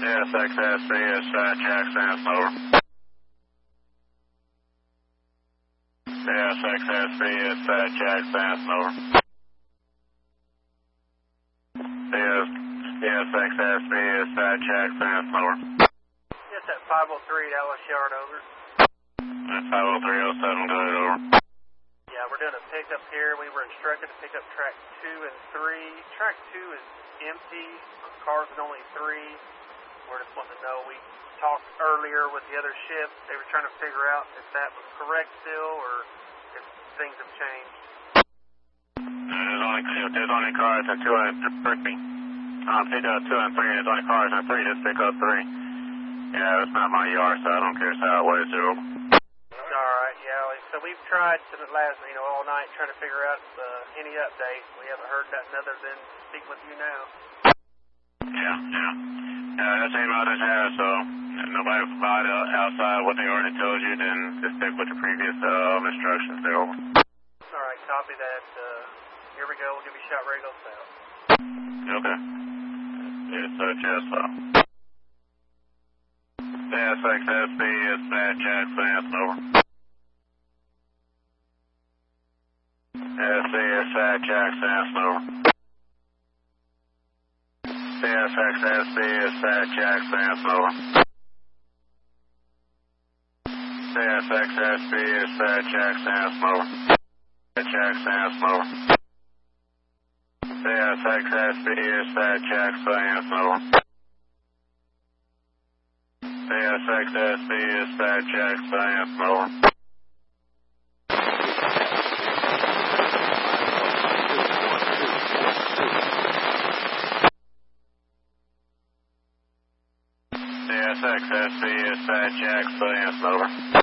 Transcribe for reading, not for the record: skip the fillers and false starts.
SXSB is Fat Jack Sands, over. SXSB is Fat Jack Sands, over. SXSB is Fat Jack Sands, over. Yes, at 503 Dallas Yard, over. That's 50307, go ahead, over. Yeah, we're doing a pickup here. We were instructed to pick up track 2 and 3. Track 2 is empty. Cars with only 3. We're just wanting to know. We talked earlier with the other shift. They were trying to figure out if that was correct still or if things have changed. There's only cars in 2 and 3. Pick up 2 and 3. There's only cars in 3. Just pick up 3. Yeah, it's not my yard, so I don't care how it weighs, zero. Alright, yeah. So we've tried to the last, all night trying to figure out any update. We haven't heard nothing other than speak with you now. Yeah. That's the amount it has, so if nobody provided outside what they already told you, then just stick with the previous instructions there, over. Alright, copy that. Here we go. We'll give you a shot ready to go south. Okay. It's just SXSB is Fat Jack Sands, over. SC is Fat Jack Sands, over. SXSB is Fat Jack Sands, over. SXSB is Fat Jack Sands, over. Fat Jack Sands, over. SXSB is Fat Jack Sands, over. SXSB is Fat Jack Sands, over. SXSB is Fat Jack Sands, over.